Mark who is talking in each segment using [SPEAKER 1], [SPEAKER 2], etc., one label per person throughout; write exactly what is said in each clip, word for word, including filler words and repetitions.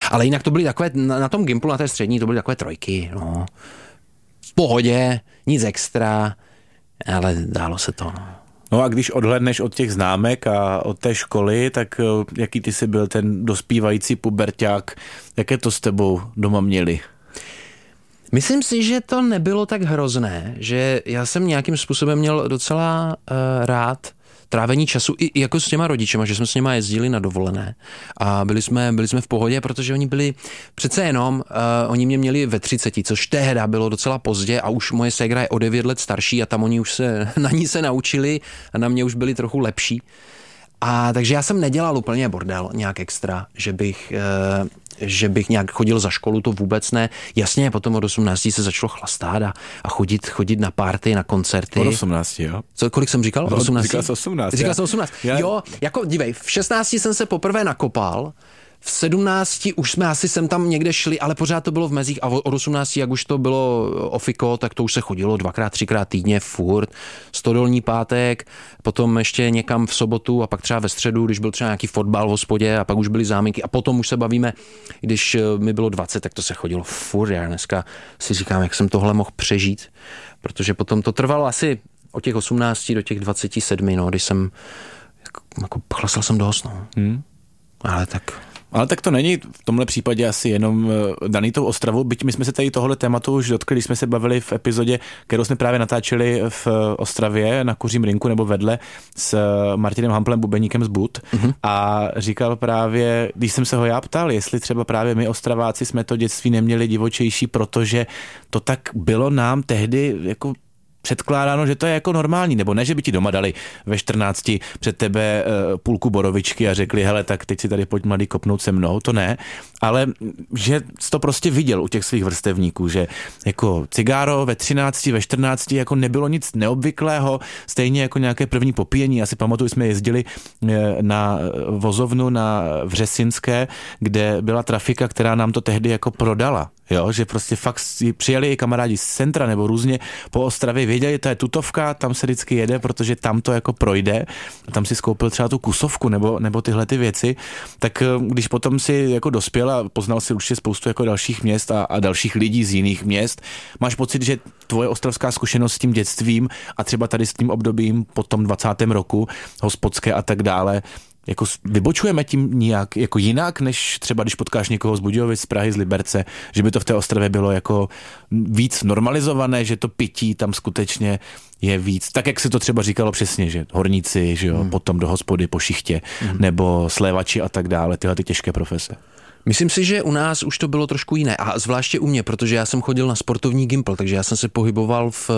[SPEAKER 1] Ale jinak to byly takové, na, na tom Gimplu, na té střední, to byly takové trojky, no. V pohodě, nic extra, ale dálo se to, no.
[SPEAKER 2] No a když odhledneš od těch známek a od té školy, tak jaký ty jsi byl ten dospívající puberťák, jaké to s tebou doma měli?
[SPEAKER 1] Myslím si, že to nebylo tak hrozné, že já jsem nějakým způsobem měl docela uh, rád trávení času i, i jako s těma rodičema, že jsme s něma jezdili na dovolené a byli jsme, byli jsme v pohodě, protože oni byli přece jenom, uh, oni mě měli ve třiceti, což tehdy bylo docela pozdě a už moje ségra je o devět let starší a tam oni už se, na ní se naučili a na mě už byli trochu lepší. A takže já jsem nedělal úplně bordel nějak extra, že bych, uh, že bych nějak chodil za školu, to vůbec ne. Jasně, potom od osmnácti se začalo chlastat a, a chodit, chodit na party, na koncerty.
[SPEAKER 2] Od osmnácti, jo?
[SPEAKER 1] Co, kolik jsem říkal? Od osmnácti?
[SPEAKER 2] Říkal jsi osmnáct.
[SPEAKER 1] Říkal jsem osmnáct. Já... Jo, jako dívej, v šestnácti jsem se poprvé nakopal, v sedmnácti už jsme asi sem tam někde šli, ale pořád to bylo v mezích a od osmnácti, jak už to bylo ofiko, tak to už se chodilo dvakrát, třikrát týdně, furt. Stodolní pátek, potom ještě někam v sobotu a pak třeba ve středu, když byl třeba nějaký fotbal v hospodě a pak už byly zámky a potom už se bavíme, když mi bylo dvacet, tak to se chodilo furt. Já dneska si říkám, jak jsem tohle mohl přežít, protože potom to trvalo asi od těch osmnácti do těch dvaceti sedmi, no, když jsem, jako, jako chlastal jsem dost, no. Hmm. Ale tak...
[SPEAKER 2] Ale tak to není v tomhle případě asi jenom daný tou Ostravou, byť my jsme se tady tohle tématu už dotkli, když jsme se bavili v epizodě, kterou jsme právě natáčeli v Ostravě na Kuřím rynku nebo vedle s Martinem Hamplem, bubeníkem z Bud, mm-hmm. a říkal právě, když jsem se ho já ptal, jestli třeba právě my Ostraváci jsme to dětství neměli divočejší, protože to tak bylo nám tehdy jako předkládáno, že to je jako normální, nebo ne, že by ti doma dali ve čtrnácti před tebe půlku borovičky a řekli, hele, tak teď si tady pojď mladý kopnout se mnou, to ne, ale že jsi to prostě viděl u těch svých vrstevníků, že jako cigáro ve třinácti, ve čtrnácti jako nebylo nic neobvyklého, stejně jako nějaké první popíjení. Já si pamatuju, jsme jezdili na vozovnu na Vřesinské, kde byla trafika, která nám to tehdy jako prodala. Jo, že prostě fakt přijeli i kamarádi z centra nebo různě po Ostravě, věděli, to je tutovka, tam se vždycky jede, protože tam to jako projde, tam si skoupil třeba tu kusovku nebo, nebo tyhle ty věci, tak když potom si jako dospěl a poznal si určitě spoustu jako dalších měst a, a dalších lidí z jiných měst, máš pocit, že tvoje ostravská zkušenost s tím dětstvím a třeba tady s tím obdobím po tom dvacátém roku, hospodské a tak dále, jako vybočujeme tím nějak jako jinak, než třeba když potkáš někoho z Budějovic, z Prahy, z Liberce, že by to v té Ostravě bylo jako víc normalizované, že to pití tam skutečně je víc. Tak, jak se to třeba říkalo přesně, že horníci, že jo, hmm. potom do hospody po šichtě, hmm. nebo slévači a tak dále, tyhle ty těžké profese.
[SPEAKER 1] Myslím si, že u nás už to bylo trošku jiné a zvláště u mě, protože já jsem chodil na sportovní Gimpl, takže já jsem se pohyboval v,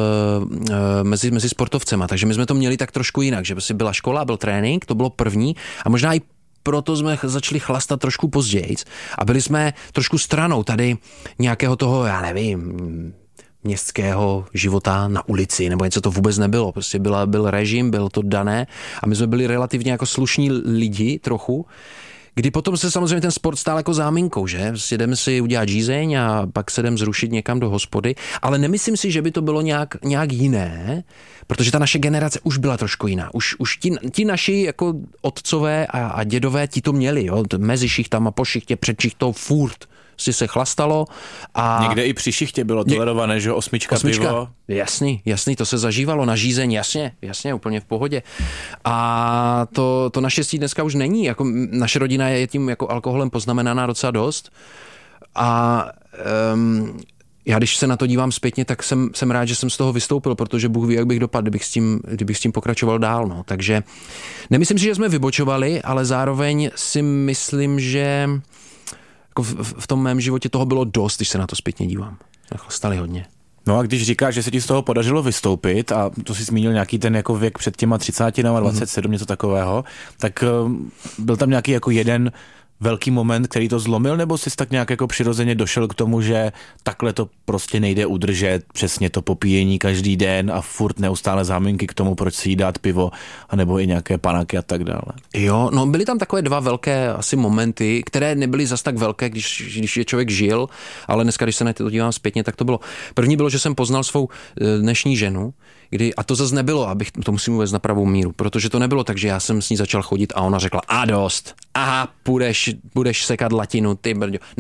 [SPEAKER 1] mezi, mezi sportovcema, takže my jsme to měli tak trošku jinak, že byla škola, byl trénink, to bylo první a možná i proto jsme začali chlastat trošku později a byli jsme trošku stranou tady nějakého toho, já nevím, městského života na ulici, nebo něco to vůbec nebylo, prostě byla, byl režim, byl to dané a my jsme byli relativně jako slušní lidi trochu, kdy potom se samozřejmě ten sport stál jako záminkou, že? Jdeme si udělat žízeň a pak se jdeme zrušit někam do hospody, ale nemyslím si, že by to bylo nějak, nějak jiné, protože ta naše generace už byla trošku jiná. Už, už ti, ti naši jako otcové a, a dědové ti to měli, jo? Mezi šichtama, po šichtě, před šichtou, furt si se chlastalo. A
[SPEAKER 2] někde i při šichtě bylo tolerované, že osmička, osmička pivo.
[SPEAKER 1] Jasný, jasný, to se zažívalo na žízeň, jasně, jasně, úplně v pohodě. A to, to naštěstí dneska už není, jako naše rodina je tím jako alkoholem poznamenaná docela dost. A um, já když se na to dívám zpětně, tak jsem, jsem rád, že jsem z toho vystoupil, protože Bůh ví, jak bych dopadl, kdybych s tím, kdybych s tím pokračoval dál. No. Takže nemyslím si, že jsme vybočovali, ale zároveň si myslím, že jako v, v tom mém životě toho bylo dost, když se na to zpětně dívám. Chlastali hodně.
[SPEAKER 2] No a když říkáš, že se ti z toho podařilo vystoupit a to si zmínil nějaký ten jako věk před těma třiceti a dvacet sedm, mm-hmm. něco takového, tak byl tam nějaký jako jeden velký moment, který to zlomil, nebo jsi tak nějak jako přirozeně došel k tomu, že takhle to prostě nejde udržet, přesně to popíjení každý den a furt neustále záminky k tomu, proč si jí dát pivo, anebo i nějaké panáky a tak dále.
[SPEAKER 1] Jo, no byly tam takové dva velké asi momenty, které nebyly zas tak velké, když, když je člověk žil, ale dneska, když se na to dívám zpětně, tak to bylo. První bylo, že jsem poznal svou dnešní ženu, kdy, a to zase nebylo, abych to musím uvést na pravou míru, protože to nebylo tak, že já jsem s ní začal chodit a ona řekla, a dost, aha, půjdeš, budeš sekat latinu, ty brďo.